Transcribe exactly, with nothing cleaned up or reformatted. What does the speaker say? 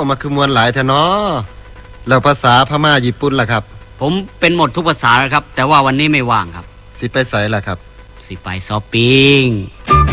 มาคือมวนหลายแท้เนาะแล้วภาษาพม่าญี่ปุ่นล่ะครับผมเป็นหมดทุกภาษาครับแต่ว่าวันนี้ไม่ว่างครับสิไปไสล่ะครับสิไปช้อปปิ้ง